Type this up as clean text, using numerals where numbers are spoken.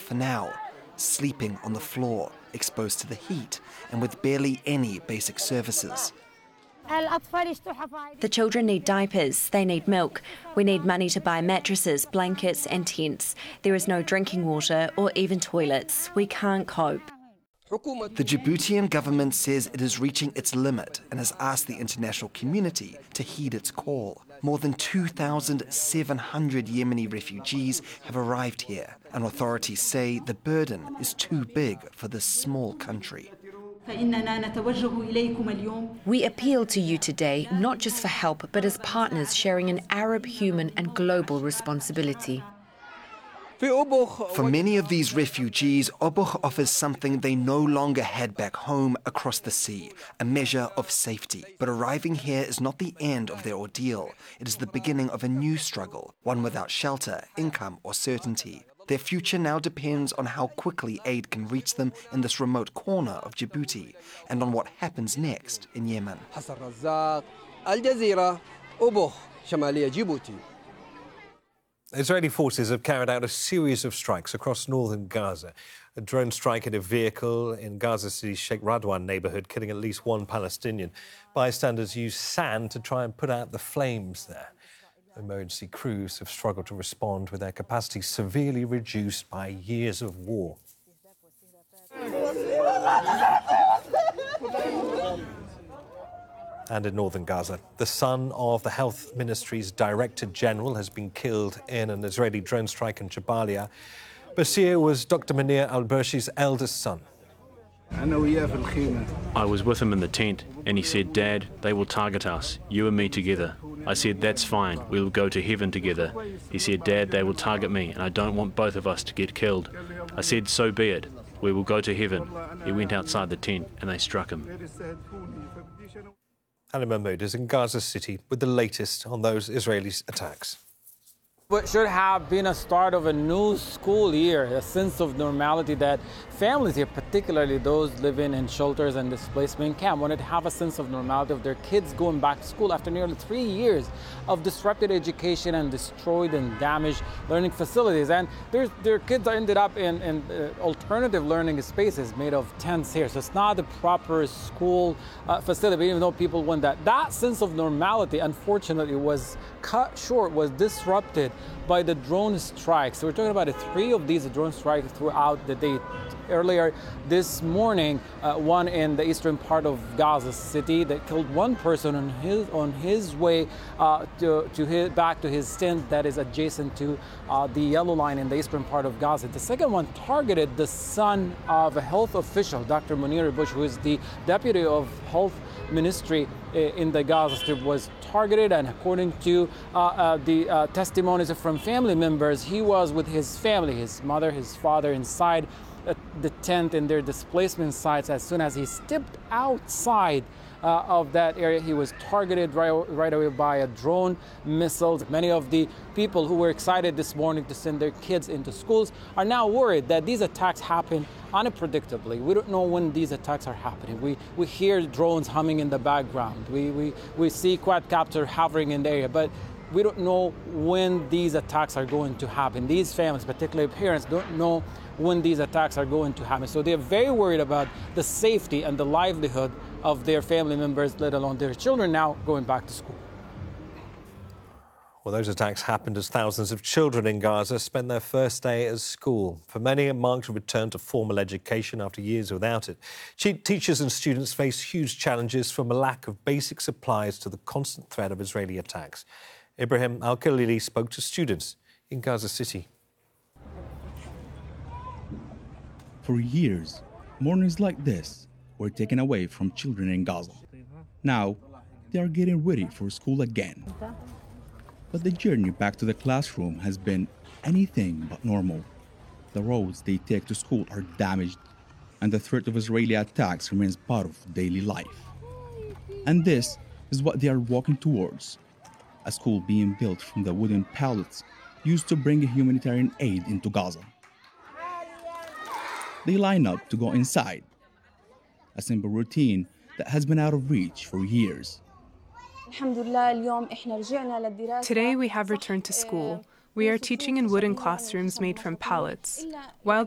for now, sleeping on the floor, exposed to the heat, and with barely any basic services. The children need diapers, they need milk. We need money to buy mattresses, blankets and tents. There is no drinking water or even toilets. We can't cope. The Djiboutian government says it is reaching its limit and has asked the international community to heed its call. More than 2,700 Yemeni refugees have arrived here, and authorities say the burden is too big for this small country. We appeal to you today, not just for help, but as partners sharing an Arab, human and global responsibility. For many of these refugees, Obuch offers something they no longer had back home across the sea, a measure of safety. But arriving here is not the end of their ordeal. It is the beginning of a new struggle, one without shelter, income or certainty. Their future now depends on how quickly aid can reach them in this remote corner of Djibouti and on what happens next in Yemen. Hassan Razzaq, Al Jazeera, Obuch, Shamalia, Djibouti. Israeli forces have carried out a series of strikes across northern Gaza. A drone strike at a vehicle in Gaza City's Sheikh Radwan neighbourhood, killing at least one Palestinian. Bystanders used sand to try and put out the flames there. Emergency crews have struggled to respond with their capacity severely reduced by years of war. And in northern Gaza, the son of the Health Ministry's Director General has been killed in an Israeli drone strike in Jabalia. Basir was Dr. Munir al-Burshi's eldest son. I was with him in the tent, and he said, "Dad, they will target us, you and me together." I said, "That's fine, we will go to heaven together." He said, "Dad, they will target me, and I don't want both of us to get killed." I said, "So be it, we will go to heaven." He went outside the tent, and they struck him. Ali Mahmoud is in Gaza City with the latest on those Israeli attacks. What should have been a start of a new school year, a sense of normality that families here, particularly those living in shelters and displacement camp, wanted to have a sense of normality of their kids going back to school after nearly 3 years of disrupted education and destroyed and damaged learning facilities. And their kids ended up in alternative learning spaces made of tents here. So it's not the proper school facility, even though people want that. That sense of normality, unfortunately, was cut short, was disrupted by the drone strikes. So we're talking about 3 of these drone strikes throughout the day. Earlier this morning, one in the eastern part of Gaza City that killed one person on his way back to his tent that is adjacent to the yellow line in the eastern part of Gaza. The second one targeted the son of a health official, Dr. Munir al-Bush, who is the deputy of health ministry in the Gaza Strip, was targeted, and according to the testimonies from family members, he was with his family, his mother, his father, inside the tent in their displacement sites. As soon as he stepped outside of that area, he was targeted right away by a drone missile. Many of the people who were excited this morning to send their kids into schools are now worried that these attacks happen unpredictably. We don't know when these attacks are happening. We hear drones humming in the background. We see quadcopter hovering in the area, but we don't know when these attacks are going to happen. These families, particularly parents, don't know when these attacks are going to happen. So they're very worried about the safety and the livelihood of their family members, let alone their children now going back to school. Well, those attacks happened as thousands of children in Gaza spent their first day at school. For many, it marked a return to formal education after years without it. Teachers and students face huge challenges from a lack of basic supplies to the constant threat of Israeli attacks. Ibrahim Al-Khalili spoke to students in Gaza City. For years, mornings like this were taken away from children in Gaza. Now, they are getting ready for school again. But the journey back to the classroom has been anything but normal. The roads they take to school are damaged, and the threat of Israeli attacks remains part of daily life. And this is what they are walking towards, a school being built from the wooden pallets used to bring humanitarian aid into Gaza. They line up to go inside, a simple routine that has been out of reach for years. Today we have returned to school. We are teaching in wooden classrooms made from pallets. While